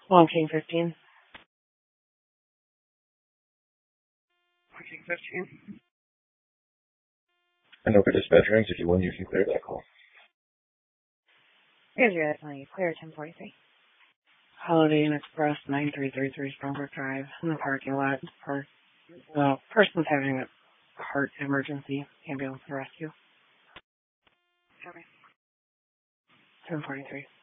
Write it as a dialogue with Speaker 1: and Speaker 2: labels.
Speaker 1: Long King 15. Long King 15.
Speaker 2: And over dispatch rings, if you win, you can clear that call.
Speaker 1: Here's your definitely clear 1043. Holiday Inn Express 9333 Strongbrook Drive in the parking lot. Person's having a heart emergency. Ambulance and rescue. 1043.